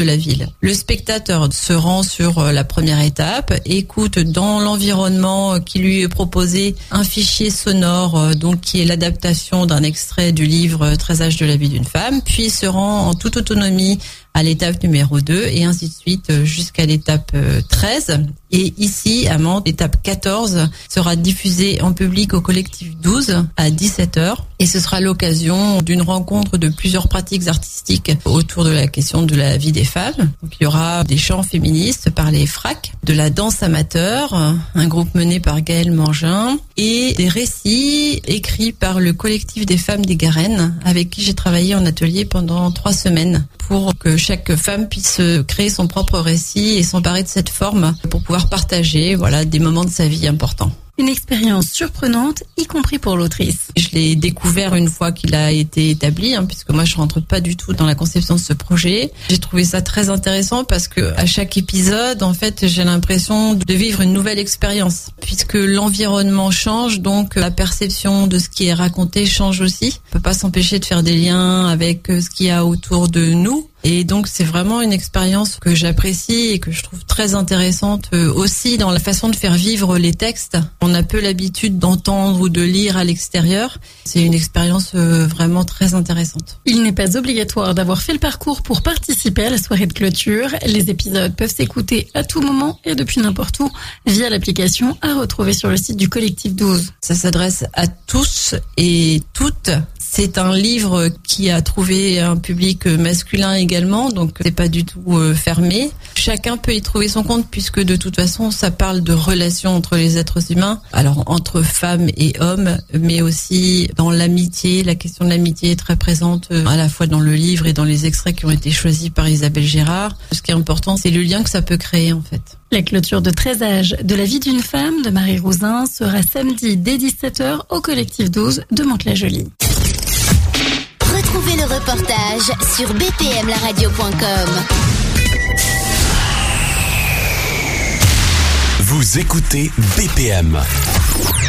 de la ville. Le spectateur se rend sur la première étape, écoute dans l'environnement qui lui est proposé un fichier sonore, donc qui est l'adaptation d'un extrait du livre 13 âges de la vie d'une femme, puis se rend en toute autonomie à l'étape numéro 2 et ainsi de suite jusqu'à l'étape 13. Et ici, à Mantes, l'étape 14 sera diffusée en public au collectif 12 à 17h. Et ce sera l'occasion d'une rencontre de plusieurs pratiques artistiques autour de la question de la vie des femmes. Donc, il y aura des chants féministes par les FRAC, de la danse amateur, un groupe mené par Gaëlle Mangin, et des récits écrits par le collectif des femmes des Garennes, avec qui j'ai travaillé en atelier pendant 3 semaines, pour que chaque femme puisse créer son propre récit et s'emparer de cette forme pour pouvoir partager, des moments de sa vie importants. Une expérience surprenante, y compris pour l'autrice. Je l'ai découvert une fois qu'il a été établi, puisque moi je rentre pas du tout dans la conception de ce projet. J'ai trouvé ça très intéressant parce que à chaque épisode, en fait, j'ai l'impression de vivre une nouvelle expérience, puisque l'environnement change, donc la perception de ce qui est raconté change aussi. On peut pas s'empêcher de faire des liens avec ce qu'il y a autour de nous. Et donc c'est vraiment une expérience que j'apprécie et que je trouve très intéressante aussi dans la façon de faire vivre les textes. On a peu l'habitude d'entendre ou de lire à l'extérieur. C'est une expérience vraiment très intéressante. Il n'est pas obligatoire d'avoir fait le parcours pour participer à la soirée de clôture. Les épisodes peuvent s'écouter à tout moment et depuis n'importe où via l'application à retrouver sur le site du collectif 12. Ça s'adresse à tous et toutes. C'est un livre qui a trouvé un public masculin également, donc c'est pas du tout fermé. Chacun peut y trouver son compte puisque de toute façon ça parle de relations entre les êtres humains, alors entre femmes et hommes, mais aussi dans l'amitié. La question de l'amitié est très présente à la fois dans le livre et dans les extraits qui ont été choisis par Isabelle Gérard. Ce qui est important, c'est le lien que ça peut créer en fait. La clôture de 13 âges de la vie d'une femme de Marie Rouzin sera samedi dès 17h au collectif 12 de Mantes-la-Jolie. Retrouvez le reportage sur bpmlaradio.com. Vous écoutez BPM.